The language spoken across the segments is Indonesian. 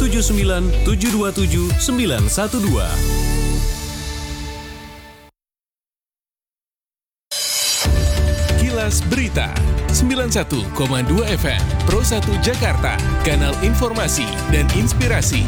79 727 912. Kilas Berita 91,2 FM Pro 1 Jakarta, kanal informasi dan inspirasi.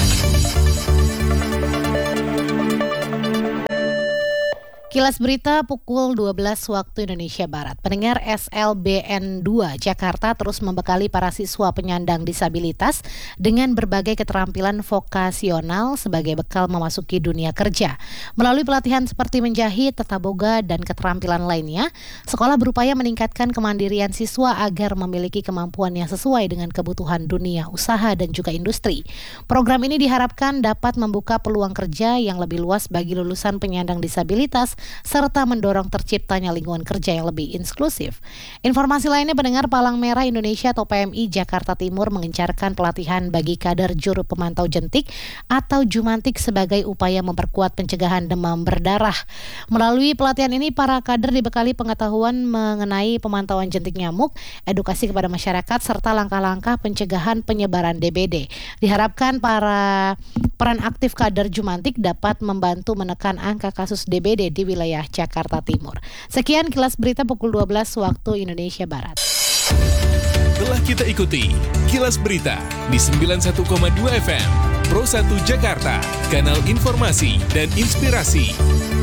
Kilas Berita pukul 12 waktu Indonesia Barat. Pendengar, SLBN 2 Jakarta terus membekali para siswa penyandang disabilitas dengan berbagai keterampilan vokasional sebagai bekal memasuki dunia kerja. Melalui pelatihan seperti menjahit, tata boga, dan keterampilan lainnya, sekolah berupaya meningkatkan kemandirian siswa agar memiliki kemampuan yang sesuai dengan kebutuhan dunia usaha dan juga industri. Program ini diharapkan dapat membuka peluang kerja yang lebih luas bagi lulusan penyandang disabilitas serta mendorong terciptanya lingkungan kerja yang lebih inklusif. Informasi lainnya, pendengar, Palang Merah Indonesia atau PMI Jakarta Timur mengencarkan pelatihan bagi kader juru pemantau jentik atau Jumantik sebagai upaya memperkuat pencegahan demam berdarah. Melalui pelatihan ini, para kader dibekali pengetahuan mengenai pemantauan jentik nyamuk, edukasi kepada masyarakat, serta langkah-langkah pencegahan penyebaran DBD. Diharapkan peran aktif kader Jumantik dapat membantu menekan angka kasus DBD di wilayah Jakarta Timur. Sekian Kilas Berita pukul 12 waktu Indonesia Barat. Telah kita ikuti Kilas Berita di 91,2 FM Pro 1 Jakarta, kanal informasi dan inspirasi.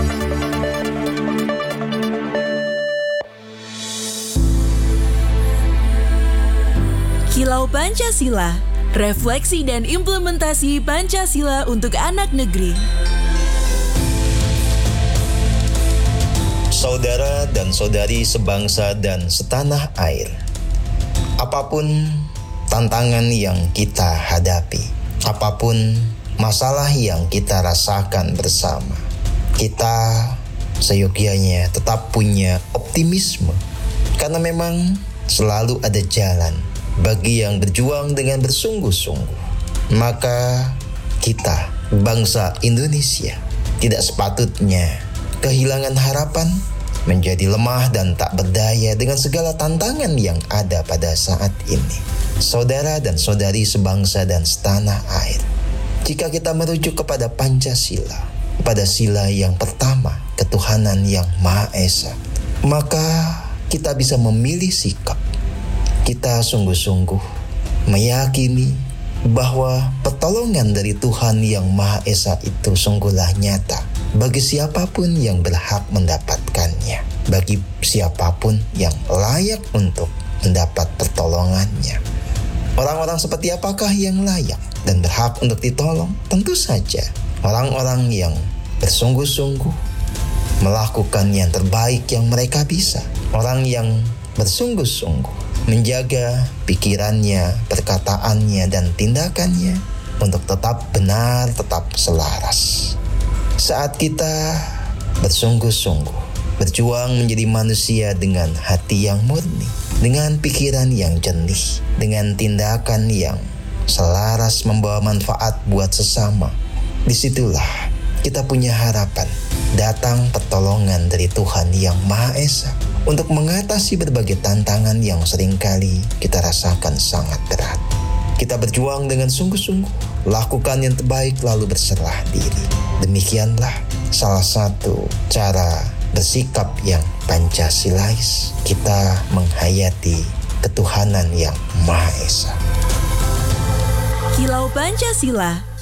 Kilau Pancasila, refleksi dan implementasi Pancasila untuk anak negeri. Saudara dan saudari sebangsa dan setanah air, apapun tantangan yang kita hadapi, apapun masalah yang kita rasakan bersama, kita seyogyanya tetap punya optimisme, karena memang selalu ada jalan bagi yang berjuang dengan bersungguh-sungguh. Maka kita, bangsa Indonesia, tidak sepatutnya kehilangan harapan, menjadi lemah dan tak berdaya dengan segala tantangan yang ada pada saat ini. Saudara dan saudari sebangsa dan setanah air, jika kita merujuk kepada Pancasila, pada sila yang pertama, ketuhanan yang Maha Esa, maka kita bisa memilih sikap. Kita sungguh-sungguh meyakini bahwa pertolongan dari Tuhan yang Maha Esa itu sungguhlah nyata bagi siapapun yang berhak mendapatkannya, bagi siapapun yang layak untuk mendapat pertolongannya. Orang-orang seperti apakah yang layak dan berhak untuk ditolong? Tentu saja orang-orang yang bersungguh-sungguh melakukan yang terbaik yang mereka bisa. Orang yang bersungguh-sungguh menjaga pikirannya, perkataannya, dan tindakannya untuk tetap benar, tetap selaras. Saat kita bersungguh-sungguh berjuang menjadi manusia dengan hati yang murni, dengan pikiran yang jernih, dengan tindakan yang selaras membawa manfaat buat sesama, disitulah kita punya harapan datang pertolongan dari Tuhan yang Maha Esa untuk mengatasi berbagai tantangan yang seringkali kita rasakan sangat berat. Kita berjuang dengan sungguh-sungguh, lakukan yang terbaik lalu berserah diri. Demikianlah salah satu cara bersikap yang Pancasilais, kita menghayati ketuhanan yang Maha Esa. Kilau Pancasila,